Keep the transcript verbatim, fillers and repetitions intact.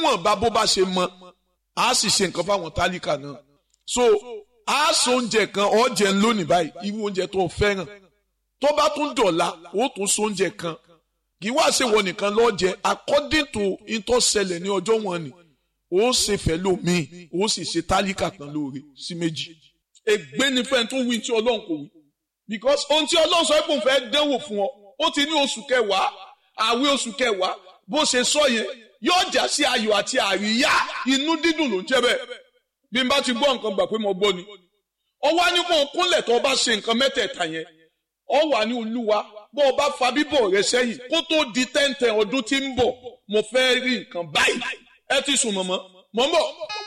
níwọ̀nba bó bá ṣe mọ a sì ṣe nǹkan fáwọn tálíkà náà so a sọ oúnjẹ kan ọ jẹun lónìí báyìí irú oúnjẹ tó fẹ́ràn tó bá tún dọ̀la ó tún sọ oúnjẹ kan kì í wá ṣe wọ nìkan lọ́ọ́ jẹ according to ìtọ́sẹlẹ̀ ní ọjọ́ wọn ni ó ṣe fẹ́ lómi ó sì ṣe tálíkà kan lóore sí méjì ègbé ni fẹ́ẹ́ tó wí tí ọlọ́run kò wí because ohun tí ọlọ́run sọ pé òun fẹ́ dánwò fún ọ ó ti ní oṣù kẹwàá àwẹ̀ oṣù kẹwàá bó ṣe sọ yẹn yóò já sí ayọ̀ àti àríyá inú dídùn ló ń jẹ́ bẹ́ẹ̀ bí n bá ti gbọ́ nǹkan gbà pé mo gbọ́ ni ọ wá ní kó o kúnlẹ̀ tó o bá ṣe nǹkan mẹ́tẹ̀ẹ̀ta yẹn ọ wà ní olúwa bó o bá fa bíbọ̀ rẹ sẹ́yìn kó tó di tẹ́ǹtẹ̀ ọdún tí ń bọ̀ mo fẹ́ rí nǹkan báyìí ẹ ti sùn mọ̀mọ́ mọ̀ ń bọ̀.